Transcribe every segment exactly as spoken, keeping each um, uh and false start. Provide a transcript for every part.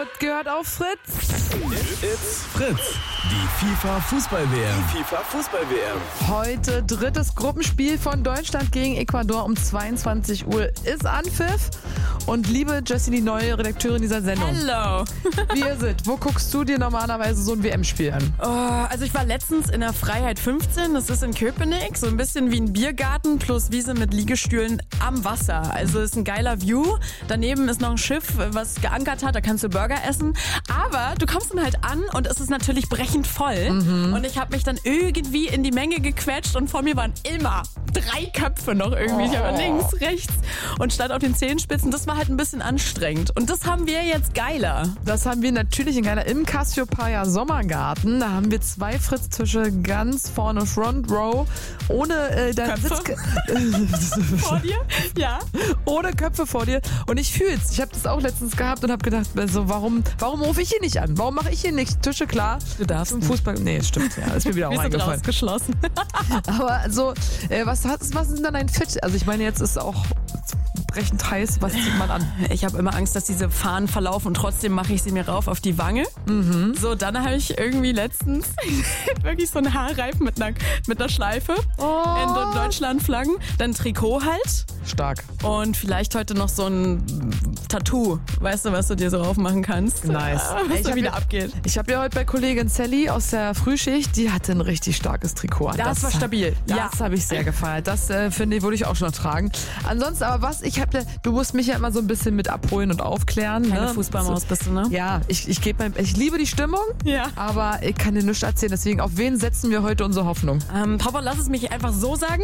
habt gehört auf Fritz. It's Fritz. Die FIFA-Fußball-W M. Die FIFA-Fußball-W M. Heute drittes Gruppenspiel von Deutschland gegen Ecuador um zweiundzwanzig Uhr ist Anpfiff. Und liebe Jessie, die neue Redakteurin dieser Sendung. Hello. Wie ihr seid, wo guckst du dir normalerweise so ein W M-Spiel an? Oh, also ich war letztens in der Freiheit fünfzehn, das ist in Köpenick, so ein bisschen wie ein Biergarten plus Wiese mit Liegestühlen am Wasser. Also ist ein geiler View. Daneben ist noch ein Schiff, was geankert hat, da kannst du Burger essen. Aber du kommst dann halt an und es ist natürlich brechend voll. Mhm. Und ich habe mich dann irgendwie in die Menge gequetscht und vor mir waren immer drei Köpfe noch irgendwie. Oh. Ich habe links, rechts und stand auf den Zehenspitzen. Das war halt ein bisschen anstrengend. Und das haben wir jetzt geiler. Das haben wir natürlich in geiler im Cassiopeia Sommergarten. Da haben wir zwei Fritztische ganz vorne Front Row ohne äh, dein Köpfe? Sitz Vor dir? Ja. ohne Köpfe vor dir. Und ich fühl's. Ich habe das auch letztens gehabt und habe gedacht, also warum, warum rufe ich hier nicht an? Warum mache ich hier nicht Tische klar? Du darfst Zum Fußball. Nee, stimmt. Ja, ist mir wieder auch Wir sind eingefallen. rausgeschlossen. Aber also, äh, was, hat, was ist denn dein Fit? Also ich meine, jetzt ist auch brechend heiß. Was zieht man an? Ich habe immer Angst, dass diese Fahnen verlaufen und trotzdem mache ich sie mir rauf auf die Wange. Mhm. So, dann habe ich irgendwie letztens wirklich so einen Haarreif mit einer, mit einer Schleife Oh. in Do- Deutschlandflaggen. Dann Trikot halt Stark. und vielleicht heute noch so ein Tattoo. Weißt du, was du dir so raufmachen kannst? Nice. Was Ich so hab wieder ja- abgeht. Ich habe ja heute bei Kollegin Sally aus der Frühschicht, die hatte ein richtig starkes Trikot an. Das war stabil. Das Ja. habe ich sehr gefeiert. Das äh, finde ich, würde ich auch schon noch tragen. Ansonsten aber was, ich habe, du musst mich ja immer so ein bisschen mit abholen und aufklären. Keine ne? Fußballmaus bist du, ne? Ja, ich, ich, geb mein, ich liebe die Stimmung, Ja. aber ich kann dir nichts erzählen. Deswegen, auf wen setzen wir heute unsere Hoffnung? Ähm, Papa, lass es mich einfach so sagen.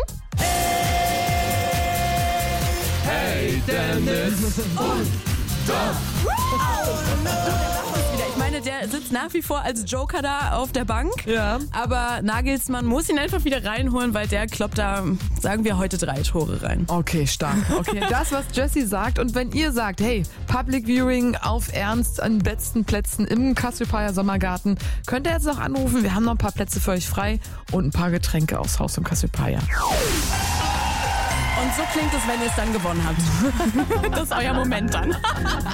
Hey Dennis und Ich meine, der sitzt nach wie vor als Joker da auf der Bank. Ja. Aber Nagelsmann muss ihn einfach wieder reinholen, weil der kloppt da, sagen wir, heute drei Tore rein. Okay, stark. Okay, das, was Jessie sagt. Und wenn ihr sagt, hey, Public Viewing auf Ernst an besten Plätzen im Cassiopeia Sommergarten, könnt ihr jetzt noch anrufen. Wir haben noch ein paar Plätze für euch frei und ein paar Getränke aufs Haus im Cassiopeia. Und so klingt es, wenn ihr es dann gewonnen habt. Das ist euer Moment dann.